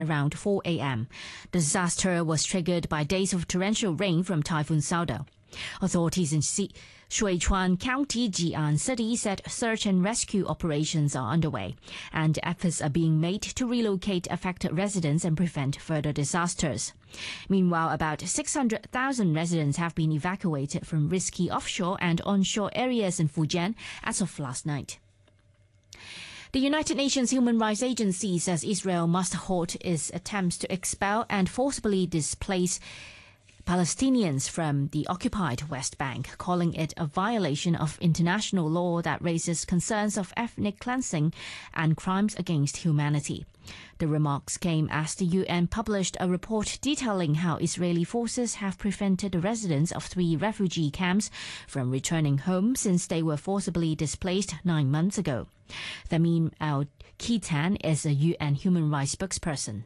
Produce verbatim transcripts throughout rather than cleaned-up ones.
around four a m The disaster was triggered by days of torrential rain from Typhoon Saudo. Authorities in Si- Sichuan County, Jian City said search and rescue operations are underway, and efforts are being made to relocate affected residents and prevent further disasters. Meanwhile, about six hundred thousand residents have been evacuated from risky offshore and onshore areas in Fujian as of last night. The United Nations Human Rights Agency says Israel must halt its attempts to expel and forcibly displace Palestinians from the occupied West Bank, calling it a violation of international law that raises concerns of ethnic cleansing and crimes against humanity. The remarks came as the U N published a report detailing how Israeli forces have prevented the residents of three refugee camps from returning home since they were forcibly displaced nine months ago. Thamim Al-Khitan is a U N human rights spokesperson.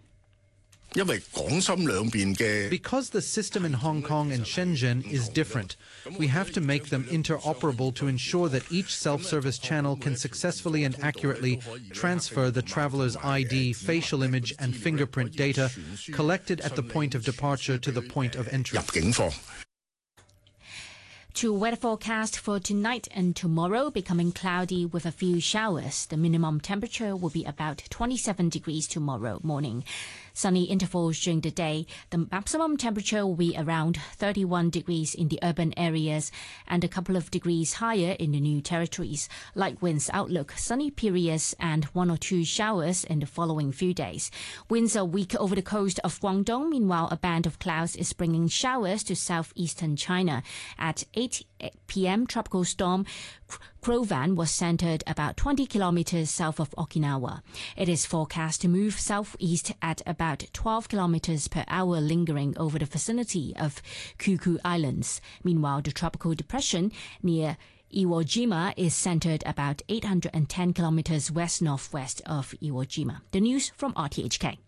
Because the system in Hong Kong and Shenzhen is different, we have to make them interoperable to ensure that each self-service channel can successfully and accurately transfer the traveler's I D, facial image and fingerprint data collected at the point of departure to the point of entry. To weather forecast for tonight and tomorrow, becoming cloudy with a few showers. The minimum temperature will be about twenty-seven degrees tomorrow morning. Sunny intervals during the day. The maximum temperature will be around thirty-one degrees in the urban areas and a couple of degrees higher in the New Territories. Light winds outlook, sunny periods and one or two showers in the following few days. Winds are weak over the coast of Guangdong. Meanwhile, a band of clouds is bringing showers to southeastern China. At eight p m, tropical storm Krovan was centered about twenty kilometers south of Okinawa. It is forecast to move southeast at about twelve kilometers per hour, lingering over the vicinity of Kuku Islands. Meanwhile, the tropical depression near Iwo Jima is centered about eight hundred ten kilometers west-northwest of Iwo Jima. The news from R T H K.